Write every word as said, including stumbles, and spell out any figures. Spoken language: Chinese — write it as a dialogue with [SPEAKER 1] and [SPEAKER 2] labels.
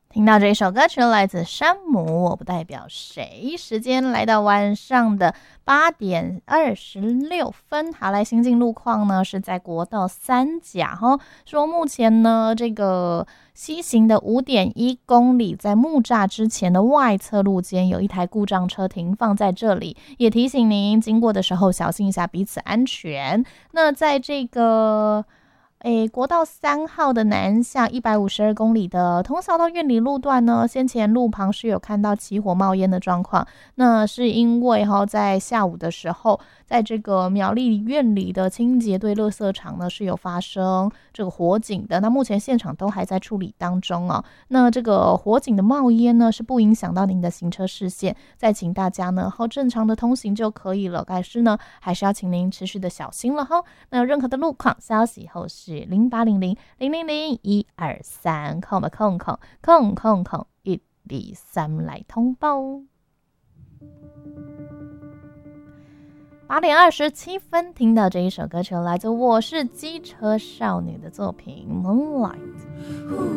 [SPEAKER 1] 听到这一首歌曲来自山姆，我不代表谁。时间来到晚上的八点二十六分。好，来新进路况呢是在国道三甲哈，说目前呢这个西行的 五点一公里，在木栅之前的外侧路肩有一台故障车停放在这里，也提醒您经过的时候小心一下，彼此安全。那在这个诶，国道三号的南向一百五十二公里的通扫到苑里路段呢，先前路旁是有看到起火冒烟的状况，那是因为哈在下午的时候，在这个苗栗苑里的清洁队垃圾场呢是有发生这个火警的，那目前现场都还在处理当中哦。那这个火警的冒烟呢是不影响到您的行车视线，再请大家呢好正常的通行就可以了，但是呢还是要请您持续的小心了哈。那有任何的路况消息后是零八零零零零零一二三空吧空空空空空一二三来通报。八点二十七分，听到这一首歌曲来自我是机车少女的作品 Moonlight。